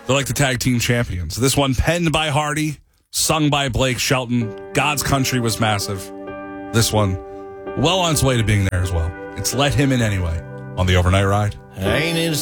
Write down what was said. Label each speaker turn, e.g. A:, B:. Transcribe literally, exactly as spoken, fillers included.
A: They're like the tag team champions. This one penned by Hardy, sung by Blake Shelton. God's Country was massive. This one, well on its way to being there as well. It's Let Him In Anyway on the Overnight Ride.
B: Ain't it